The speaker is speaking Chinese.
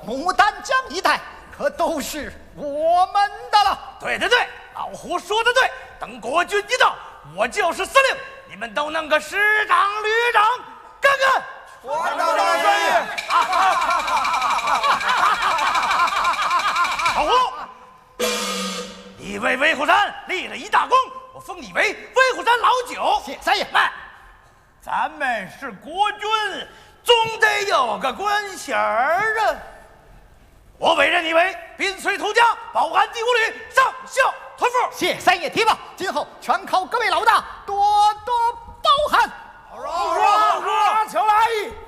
牡丹江一带可都是我们的了。 对对对，老胡说的对。等国军一到，我就是司令，你们都弄个师长、旅长，干干！ 传到大帅爷。 老胡，你为威虎山立了一大功，我封你为威虎山老九。 谢三爷。 慢，咱们是国军，总得有个官衔儿啊。我委任你为滨绥图家保安第5旅上校团副。 谢三爷提拔，今后全靠各位老大多多包涵。 好说，好说，求来。